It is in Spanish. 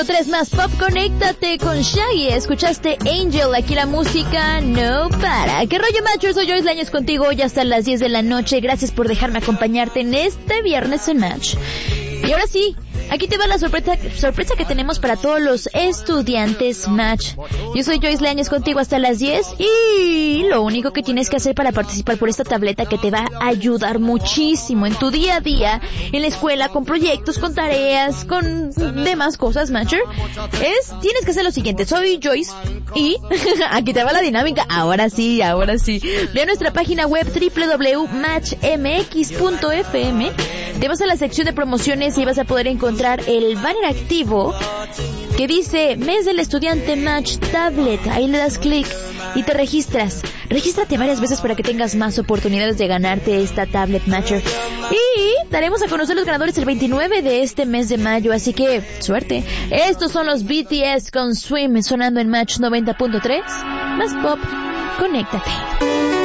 Tres más pop, conéctate con Shaggy. Escuchaste Angel, aquí la música no para. ¿Qué rollo, Match? Soy Joyce Lañez contigo hoy hasta las 10 de la noche. Gracias por dejarme acompañarte en este viernes en Match. Y ahora sí, aquí te va la sorpresa que tenemos para todos los estudiantes Match. Yo soy Joyce Lañez contigo hasta las 10 y lo único que tienes que hacer para participar por esta tableta que te va a ayudar muchísimo en tu día a día, en la escuela, con proyectos, con tareas, con demás cosas, Matcher, tienes que hacer lo siguiente. Soy Joyce y aquí te va la dinámica. Ahora sí. Ve a nuestra página web www.matchmx.fm. Te vas a la sección de promociones y vas a poder encontrar el banner activo que dice Mes del Estudiante Match Tablet. Ahí le das clic y te registras. Regístrate varias veces para que tengas más oportunidades de ganarte esta tablet Matcher. Y daremos a conocer los ganadores el 29 de este mes de mayo, así que suerte. Estos son los BTS con Swim sonando en Match 90.3. Más pop, conéctate.